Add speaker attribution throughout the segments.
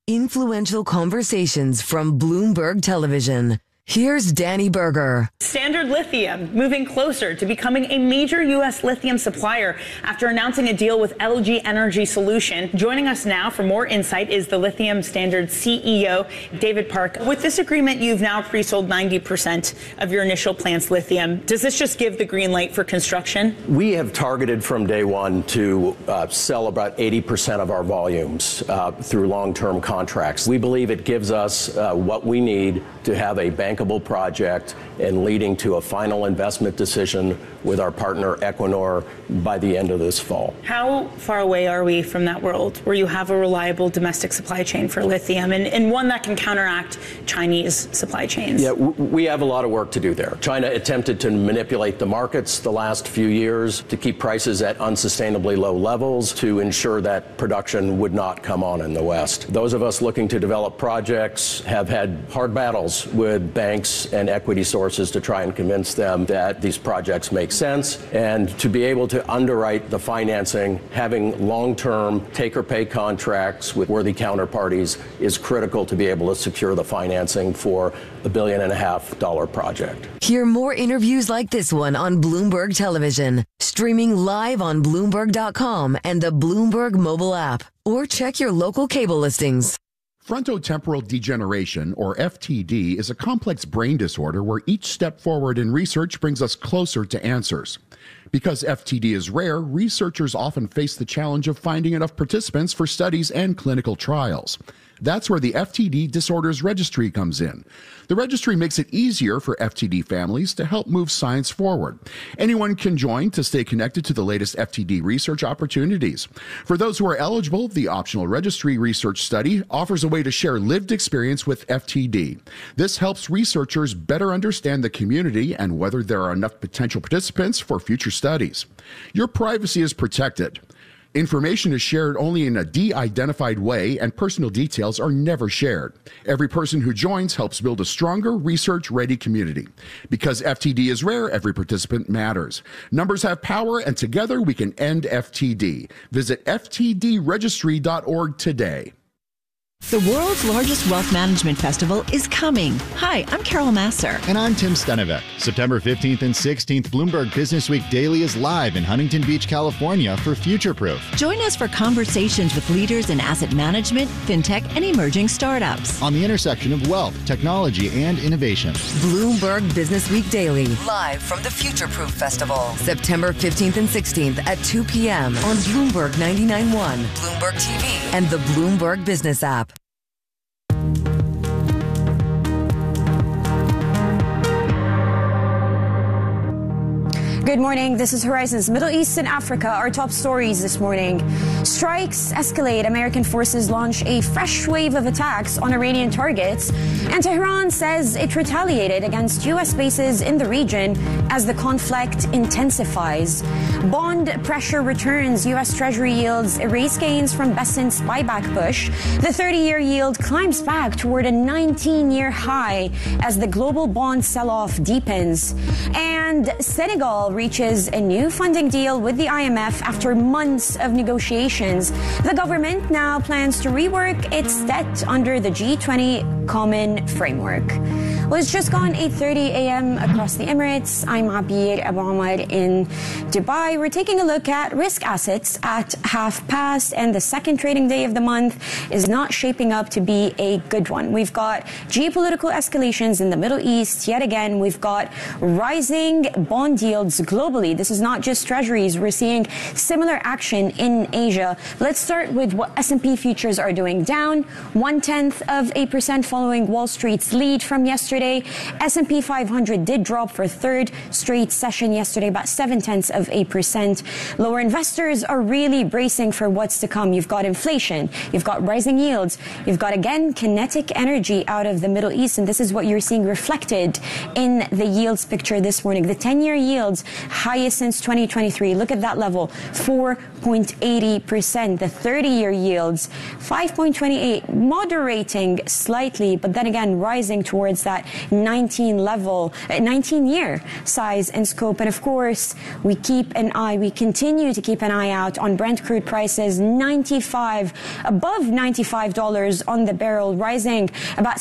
Speaker 1: Influential conversations from Bloomberg Television. Here's Danny Berger.
Speaker 2: Standard Lithium moving closer to becoming a major U.S. lithium supplier after announcing a deal with LG Energy Solution. Joining us now for more insight is the Lithium Standard CEO, David Park. With this agreement, you've now pre-sold 90% of your initial plant's lithium. Does this just give the green light for construction?
Speaker 3: We have targeted from day one to sell about 80% of our volumes through long-term contracts. We believe it gives us what we need to have a bankable project and leading to a final investment decision with our partner Equinor by the end of this fall.
Speaker 2: How far away are we from that world where you have a reliable domestic supply chain for lithium and one that can counteract Chinese supply chains?
Speaker 3: Yeah, we have a lot of work to do there. China attempted to manipulate the markets the last few years to keep prices at unsustainably low levels to ensure that production would not come on in the West. Those of us looking to develop projects have had hard battles with banks and equity sources to try and convince them that these projects make sense, and to be able to underwrite the financing, having long-term take-or-pay contracts with worthy counterparties is critical to be able to secure the financing for a $1.5 billion project.
Speaker 1: Hear more interviews like this one on Bloomberg Television, streaming live on Bloomberg.com and the Bloomberg mobile app, or check your local cable listings.
Speaker 4: Frontotemporal degeneration, or FTD, is a complex brain disorder where each step forward in research brings us closer to answers. Because FTD is rare, researchers often face the challenge of finding enough participants for studies and clinical trials. That's where the FTD Disorders Registry comes in. The registry makes it easier for FTD families to help move science forward. Anyone can join to stay connected to the latest FTD research opportunities. For those who are eligible, the optional registry research study offers a way to share lived experience with FTD. This helps researchers better understand the community and whether there are enough potential participants for future studies. Your privacy is protected. Information is shared only in a de-identified way, and personal details are never shared. Every person who joins helps build a stronger, research-ready community. Because FTD is rare, every participant matters. Numbers have power, and together we can end FTD. Visit ftdregistry.org today.
Speaker 5: The world's largest wealth management festival is coming. Hi, I'm Carol Masser.
Speaker 6: And I'm Tim Stenevec. September 15th and 16th, Bloomberg Business Week Daily is live in Huntington Beach, California for Future Proof.
Speaker 5: Join us for conversations with leaders in asset management, fintech, and emerging startups.
Speaker 6: On the intersection of wealth, technology, and innovation.
Speaker 1: Bloomberg Business Week Daily, live from the Future Proof Festival, September 15th and 16th at 2 p.m. on Bloomberg 99.1, Bloomberg TV, and the Bloomberg Business app.
Speaker 7: Good morning. This is Horizons Middle East and Africa. Our top stories this morning. Strikes escalate. American forces launch a fresh wave of attacks on Iranian targets. And Tehran says it retaliated against U.S. bases in the region as the conflict intensifies. Bond pressure returns. U.S. Treasury yields erase gains from Besant's buyback push. The 30-year yield climbs back toward a 19-year high as the global bond sell-off deepens. And Senegal reaches a new funding deal with the IMF after months of negotiations. The government now plans to rework its debt under the G20 Common Framework. Well, it's just gone 8:30 a.m. across the Emirates. I'm Abir Abu Omar in Dubai. We're taking a look at risk assets at half past, and the second trading day of the month is not shaping up to be a good one. We've got geopolitical escalations in the Middle East. Yet again, we've got rising bond yields globally. This is not just treasuries. We're seeing similar action in Asia. Let's start with what S&P futures are doing. Down 0.1% following Wall Street's lead from yesterday. S&P 500 did drop for a third straight session yesterday, about 0.7%. Lower investors are really bracing for what's to come. You've got inflation, you've got rising yields, you've got, again, kinetic energy out of the Middle East, and this is what you're seeing reflected in the yields picture this morning. The 10-year yields, highest since 2023. Look at that level, 4.80%. The 30-year yields, 5.28, moderating slightly, but then again rising towards that that 19-year size and scope. And of course, we continue to keep an eye out on Brent crude prices, above $95 on the barrel, rising about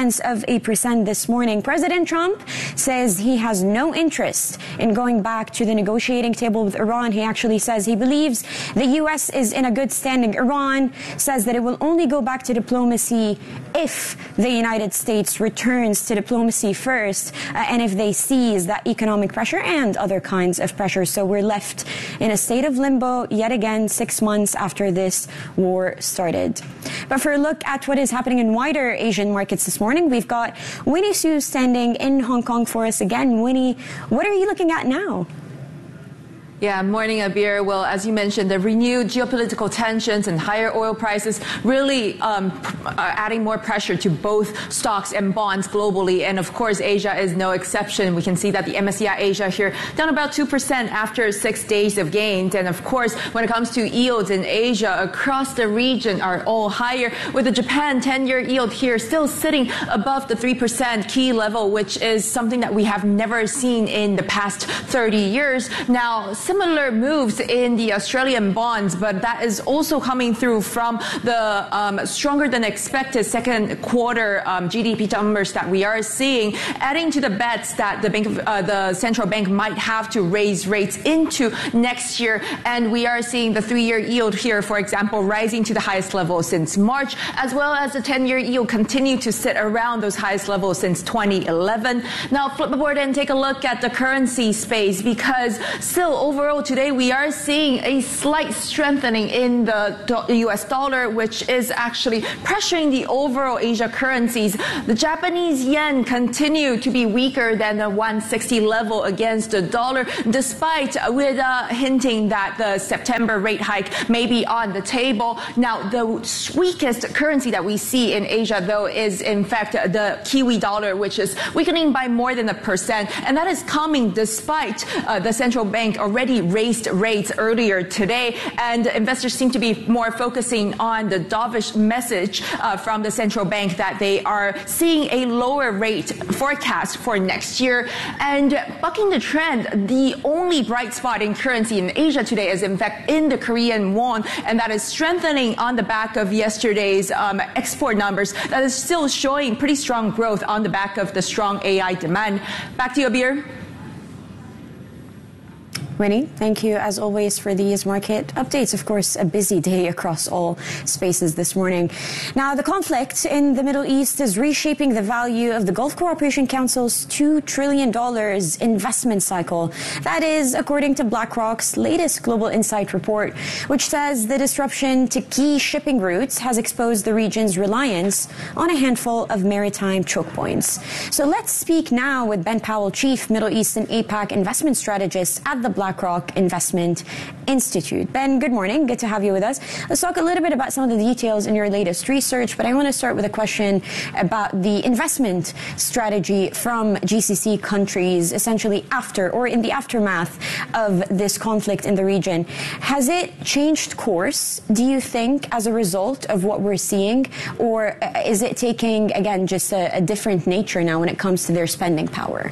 Speaker 7: 0.6% this morning. President Trump says he has no interest in going back to the negotiating table with Iran. He actually says he believes the U.S. is in a good standing. Iran says that it will only go back to diplomacy if the United States returns to diplomacy first, and if they seize that economic pressure and other kinds of pressure. So we're left in a state of limbo yet again 6 months after this war started. But for a look at what is happening in wider Asian markets this morning, we've got Winnie Su standing in Hong Kong for us again. Winnie, what are you looking at now?
Speaker 8: Yeah, morning, Abir. Well, as you mentioned, the renewed geopolitical tensions and higher oil prices really are adding more pressure to both stocks and bonds globally. And of course, Asia is no exception. We can see that the MSCI Asia here down about 2% after 6 days of gains. And of course, when it comes to yields in Asia across the region are all higher, with the Japan 10-year yield here still sitting above the 3% key level, which is something that we have never seen in the past 30 years. Now, similar moves in the Australian bonds, but that is also coming through from the stronger than expected second quarter GDP numbers that we are seeing, adding to the bets that the central bank might have to raise rates into next year. And we are seeing the 3-year yield here, for example, rising to the highest level since March, as well as the 10-year yield continue to sit around those highest levels since 2011. Now, flip the board and take a look at the currency space, because still overall today we are seeing a slight strengthening in the US dollar, which is actually pressuring the overall Asia currencies. The Japanese yen continue to be weaker than the 160 level against the dollar, despite with hinting that the September rate hike may be on the table. Now, the weakest currency that we see in Asia, though, is in fact the Kiwi dollar, which is weakening by more than 1%. And that is coming despite the central bank already raised rates earlier today, and investors seem to be more focusing on the dovish message from the central bank that they are seeing a lower rate forecast for next year. And bucking the trend, the only bright spot in currency in Asia today is in fact in the Korean won, and that is strengthening on the back of yesterday's export numbers that is still showing pretty strong growth on the back of the strong AI demand. Back to you, Abir.
Speaker 7: Winnie, thank you as always for these market updates. Of course, a busy day across all spaces this morning. Now, the conflict in the Middle East is reshaping the value of the Gulf Cooperation Council's $2 trillion investment cycle. That is according to BlackRock's latest Global Insight report, which says the disruption to key shipping routes has exposed the region's reliance on a handful of maritime choke points. So let's speak now with Ben Powell, Chief Middle East and APAC Investment Strategist at the BlackRock Investment Institute. Ben, good morning. Good to have you with us. Let's talk a little bit about some of the details in your latest research, but I want to start with a question about the investment strategy from GCC countries, essentially after or in the aftermath of this conflict in the region. Has it changed course, do you think, as a result of what we're seeing, or is it taking, again, just a different nature now when it comes to their spending power?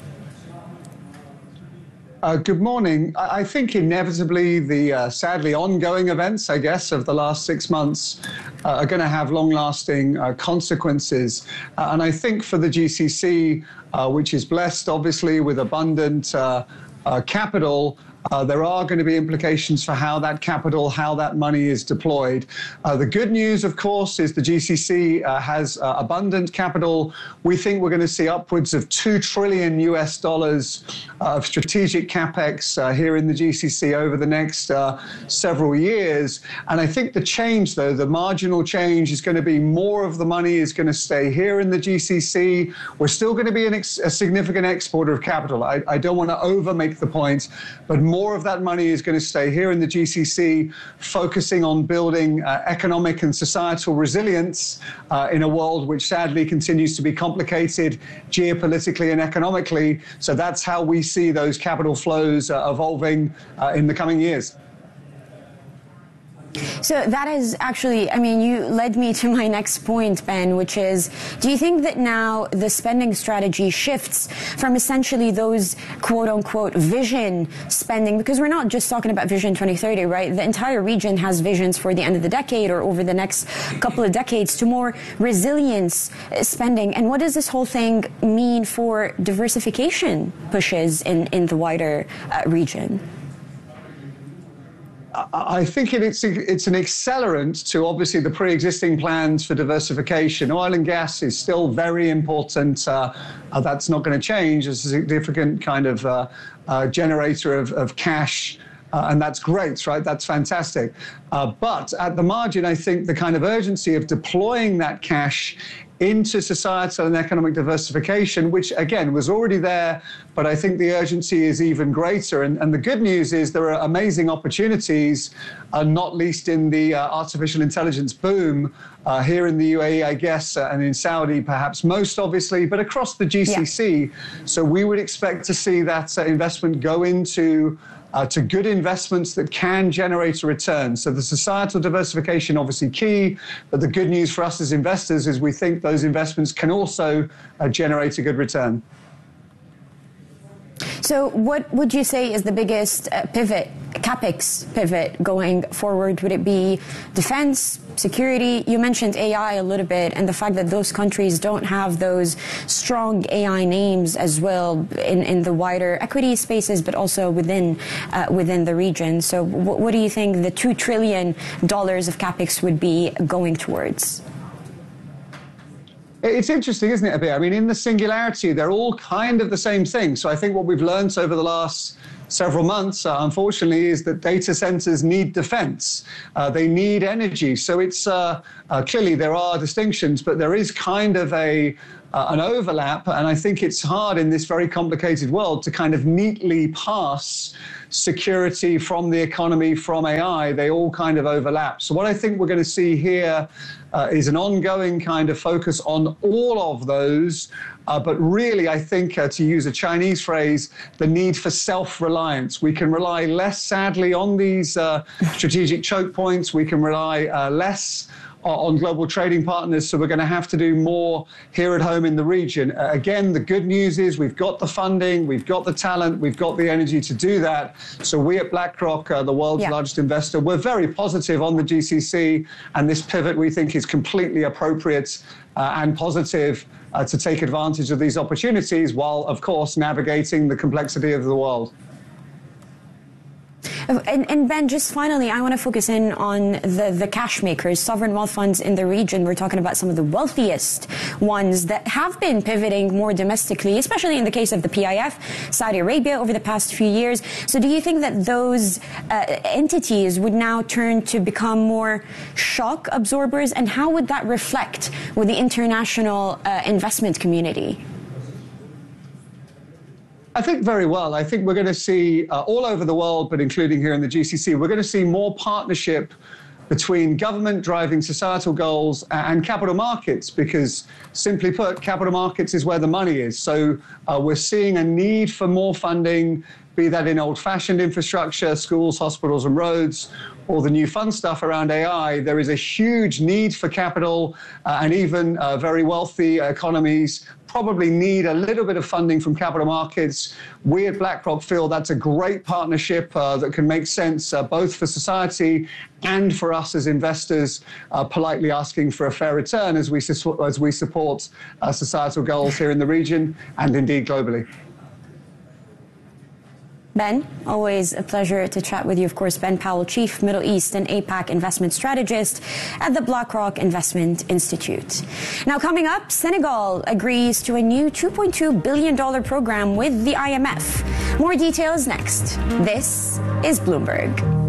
Speaker 9: Good morning. I think inevitably the sadly ongoing events, I guess, of the last 6 months are going to have long-lasting consequences. And I think for the GCC, which is blessed, obviously, with abundant capital, there are going to be implications for how that capital, how that money is deployed. The good news, of course, is the GCC has abundant capital. We think we're going to see upwards of $2 trillion of strategic capex here in the GCC over the next several years. And I think the change, though, the marginal change is going to be more of the money is going to stay here in the GCC. We're still going to be a significant exporter of capital. I don't want to over-make the point, but more of that money is going to stay here in the GCC, focusing on building economic and societal resilience in a world which sadly continues to be complicated geopolitically and economically. So that's how we see those capital flows evolving in the coming years.
Speaker 7: So that is actually, I mean, you led me to my next point, Ben, which is, do you think that now the spending strategy shifts from essentially those quote-unquote vision spending, because we're not just talking about Vision 2030, right? The entire region has visions for the end of the decade or over the next couple of decades to more resilience spending. And what does this whole thing mean for diversification pushes in the wider region?
Speaker 9: I think it's an accelerant to obviously the pre-existing plans for diversification. Oil and gas is still very important. That's not going to change. It's a significant kind of generator of cash. And that's great, right? That's fantastic. But at the margin, I think the kind of urgency of deploying that cash into societal and economic diversification, which again was already there, but I think the urgency is even greater. And the good news is there are amazing opportunities, not least in the artificial intelligence boom here in the UAE, I guess, and in Saudi perhaps most obviously, but across the GCC. Yeah. So we would expect to see that investment go into to good investments that can generate a return. So the societal diversification obviously key, but the good news for us as investors is we think those investments can also generate a good return.
Speaker 7: So what would you say is the biggest pivot, CapEx pivot going forward? Would it be defense, security? You mentioned AI a little bit, and the fact that those countries don't have those strong AI names as well in the wider equity spaces, but also within the region. So what do you think the $2 trillion of CapEx would be going towards?
Speaker 9: It's interesting, isn't it, Abir? I mean, in the singularity, they're all kind of the same thing. So I think what we've learned over the last several months, unfortunately, is that data centers need defense. They need energy. So it's clearly there are distinctions, but there is kind of an overlap. And I think it's hard in this very complicated world to kind of neatly pass security from the economy, from AI. They all kind of overlap. So what I think we're going to see here is an ongoing kind of focus on all of those. But really, I think, to use a Chinese phrase, the need for self-reliance. We can rely less, sadly, on these strategic choke points. We can rely less on global trading partners, so we're going to have to do more here at home in the region. Again, the good news is we've got the funding, we've got the talent, we've got the energy to do that. So we at BlackRock, the world's largest investor, we're very positive on the GCC, and this pivot we think is completely appropriate and positive to take advantage of these opportunities while, of course, navigating the complexity of the world.
Speaker 7: And Ben, just finally, I want to focus in on the cash makers, sovereign wealth funds in the region. We're talking about some of the wealthiest ones that have been pivoting more domestically, especially in the case of the PIF, Saudi Arabia, over the past few years. So do you think that those entities would now turn to become more shock absorbers? And how would that reflect with the international investment community?
Speaker 9: I think very well. I think we're going to see all over the world, but including here in the GCC, we're going to see more partnership between government driving societal goals and capital markets, because simply put, capital markets is where the money is. So we're seeing a need for more funding, be that in old-fashioned infrastructure, schools, hospitals, and roads, or the new fun stuff around AI. There is a huge need for capital, and even very wealthy economies probably need a little bit of funding from capital markets. We at BlackRock feel that's a great partnership that can make sense both for society and for us as investors, politely asking for a fair return as we support societal goals here in the region and indeed globally.
Speaker 7: Ben, always a pleasure to chat with you. Of course, Ben Powell, Chief Middle East and APAC Investment Strategist at the BlackRock Investment Institute. Now, coming up, Senegal agrees to a new $2.2 billion program with the IMF. More details next. This is Bloomberg.